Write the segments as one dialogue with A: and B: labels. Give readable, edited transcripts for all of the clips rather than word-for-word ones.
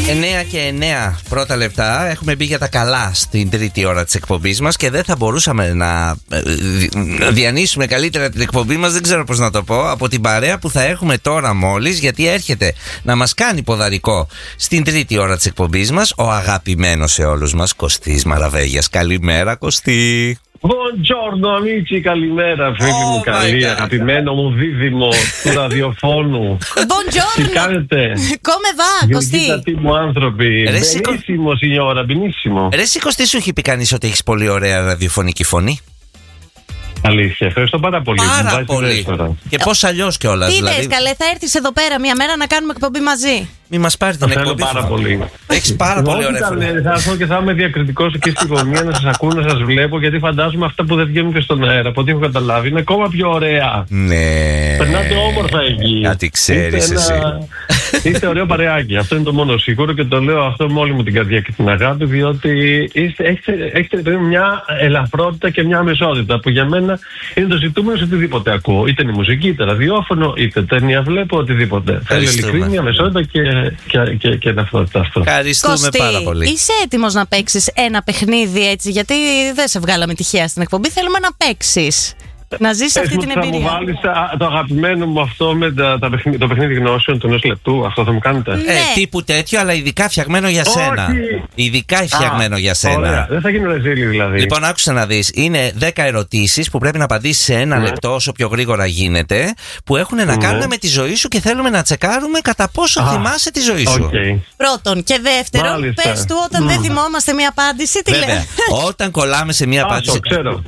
A: 9 και 9 πρώτα λεπτά. Έχουμε μπει για τα καλά στην τρίτη ώρα της εκπομπής μας και δεν θα μπορούσαμε να διανύσουμε καλύτερα την εκπομπή μας, δεν ξέρω πώς να το πω, από την παρέα που θα έχουμε τώρα μόλις, γιατί έρχεται να μας κάνει ποδαρικό στην τρίτη ώρα της εκπομπής μας ο αγαπημένος σε όλους μας Κωστής Μαραβέγιας. Καλημέρα, Κωστή.
B: Buongiorno amici, καλημέρα φίλοι μου, καλή, αγαπημένο μου δίδυμο του ραδιοφώνου.
C: Buongiorno.
B: Τι κάνετε?
C: Come va, Κωστή?
B: Τι μου άνθρωποι. Benissimo signora, benissimo.
A: Ρε εσύ, Κωστή, σου έχει πει κανείς ότι έχεις πολύ ωραία ραδιοφωνική φωνή?
B: Αλήθεια, ευχαριστώ πάρα πολύ.
A: Πάρα πολύ. Και πώς αλλιώς κιόλας.
C: Τι
A: δηλαδή...
C: θες, καλέ, θα έρθεις εδώ πέρα μια μέρα να κάνουμε εκπομπή μαζί.
A: Μη μας πάρει την εκπομπή.
B: Πάρα πολύ.
A: Έχεις πάρα πολύ ωραία φωνή.
B: Θα έρθω και θα είμαι διακριτικός και στη γωνία να σας ακούω, να σας βλέπω, γιατί φαντάζομαι αυτά που δεν βγαίνουν και στον αέρα, από ό,τι έχω καταλάβει, είναι ακόμα πιο ωραία.
A: Ναι.
B: Περνάτε όμορφα εκεί.
A: Κάτι ξέρεις εσύ.
B: Είστε ωραίο παρεάκι. Αυτό είναι το μόνο σίγουρο και το λέω αυτό με όλη μου την καρδιά και την αγάπη, διότι έχετε μια ελαφρότητα και μια αμεσότητα που για μένα είναι το ζητούμενο σε οτιδήποτε ακούω. Είτε είναι μουσική, είτε ραδιόφωνο, είτε ταινία βλέπω, οτιδήποτε. Θέλω ειλικρίνεια, αμεσότητα και ελαφρότητα αυτό.
A: Ευχαριστούμε
C: Κωστή,
A: πάρα πολύ.
C: είσαι έτοιμος να παίξεις ένα παιχνίδι έτσι? Γιατί δεν σε βγάλαμε τυχαία στην εκπομπή. Θέλουμε να παίξεις. Να ζήσεις αυτή την εμπειρία.
B: Θα μου βάλεις το αγαπημένο μου αυτό με το παιχνίδι γνώσεων του ενός λεπτού. Αυτό θα μου κάνετε?
C: Ναι.
A: Τύπου τέτοιο, αλλά ειδικά φτιαγμένο για σένα.
B: Όχι.
A: Ειδικά φτιαγμένο για σένα.
B: Ωραία. Δεν θα γίνει ρεζίλι δηλαδή.
A: Λοιπόν, άκουσα να δεις. Είναι 10 ερωτήσεις που πρέπει να απαντήσεις σε ένα λεπτό, όσο πιο γρήγορα γίνεται, που έχουν να κάνουν με τη ζωή σου και θέλουμε να τσεκάρουμε κατά πόσο θυμάσαι τη ζωή σου.
C: Πρώτον. Και δεύτερον,
B: Μάλιστα.
C: πες του όταν δεν θυμόμαστε μια απάντηση, τι
A: Βέβαια.
C: λέει.
A: Όταν κολλάμε σε μια απάντηση.
B: Ξέρω.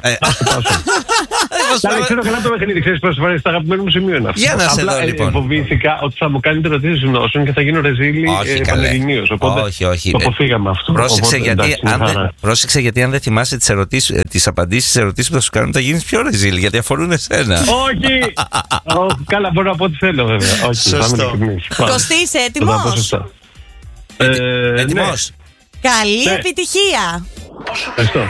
B: Ξέρω καλά το παιχνίδι, ξέρεις πόσες φορές, το αγαπημένο μου σημείο είναι αυτό.
A: Για να σε δω, λοιπόν.
B: Φοβήθηκα ότι θα μου κάνετε ερωτήσεις γνώσεων και θα γίνω ρεζίλι πανελληνίως. Οπότε
A: όχι.
B: το αποφύγαμε αυτό.
A: Πρόσεξε, γιατί αν δεν θυμάσαι τις απαντήσεις στις ερωτήσεις που θα σου κάνουν, θα γίνεις πιο ρεζίλι, γιατί αφορούν εσένα.
B: Όχι! Καλά, μπορώ να πω ό,τι θέλω, βέβαια.
A: Σωστό.
C: Κωστή, είσαι έτοιμος?
A: Έτοιμος?
C: Καλή επιτυχία.
B: Ευχαριστώ.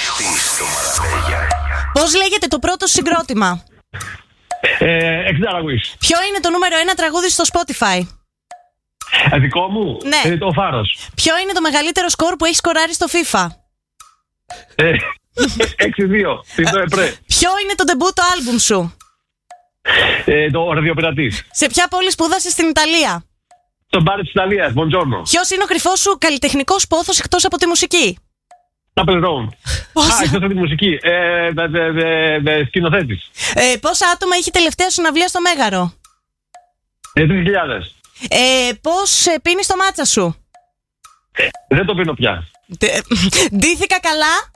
C: Πώς λέγεται το πρώτο συγκρότημα?
B: Εξτραγουής.
C: Ποιο είναι το νούμερο 1 τραγούδι στο Spotify?
B: Δικό μου?
C: Ναι.
B: Ο Φάρος.
C: Ποιο είναι το μεγαλύτερο σκορ που έχει σκοράρει στο FIFA?
B: 6-2.
C: Ποιο είναι το ντεμπούτο άλμπουμ σου?
B: Το ραδιοπειρατής.
C: Σε ποια πόλη σπούδασες στην Ιταλία?
B: Στον μπάρ της Ιταλίας. Buongiorno.
C: Ποιος είναι ο κρυφός σου καλλιτεχνικός πόθος εκτός από τη μουσική?
B: Apple Room. Εκτός από τη μουσική. Σκηνοθέτης.
C: Πόσα άτομα είχε τελευταία συναυλία στο Μέγαρο?
B: 3.000.
C: Πώς πίνεις το μάτσα σου?
B: Δεν το πίνω πια.
C: Ντύθηκα καλά?